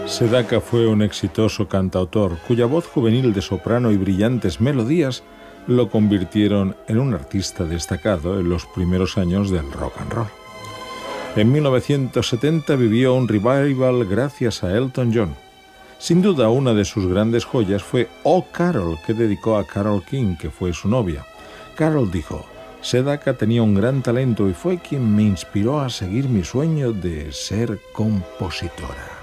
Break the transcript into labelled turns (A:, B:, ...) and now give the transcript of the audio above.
A: Sedaka fue un exitoso cantautor cuya voz juvenil de soprano y brillantes melodías lo convirtieron en un artista destacado en los primeros años del rock and roll. En 1970 vivió un revival gracias a Elton John. Sin duda, una de sus grandes joyas fue Oh Carol, que dedicó a Carole King, que fue su novia. Carole dijo: Sedaka tenía un gran talento y fue quien me inspiró a seguir mi sueño de ser compositora.